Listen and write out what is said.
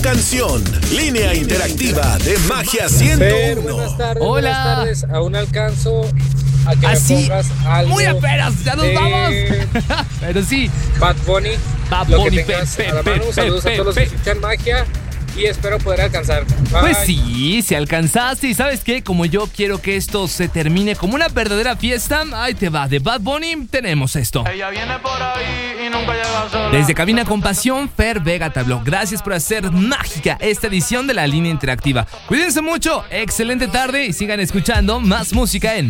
canción. Línea interactiva de Magia 101. Buenas tardes, Hola. buenas tardes. Aún alcanzo a que Así, me pongas algo muy apenas, ya nos de vamos. Pero sí, Bad Bunny. Bad Lo Bunny, que tengas a la mano. Saludos a todos los que escuchan Magia y espero poder alcanzar. Bye. Pues sí, si alcanzaste. Y ¿sabes qué? Como yo quiero que esto se termine como una verdadera fiesta, ahí te va. De Bad Bunny tenemos esto. Ella viene por ahí y nunca llega sola. Desde Cabina con Pasión, Fer Vega te habló. Gracias por hacer mágica esta edición de la línea interactiva. Cuídense mucho, excelente tarde y sigan escuchando más música en